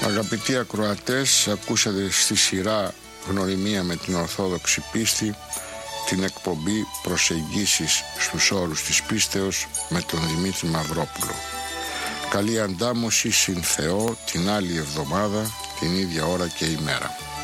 Αγαπητοί ακροατές, ακούσατε στη σειρά Γνωριμία με την Ορθόδοξη Πίστη την εκπομπή Προσεγγίσεις στους όρους της πίστεως με τον Δημήτρη Μαυρόπουλο. Καλή αντάμωση συν Θεό την άλλη εβδομάδα, την ίδια ώρα και ημέρα.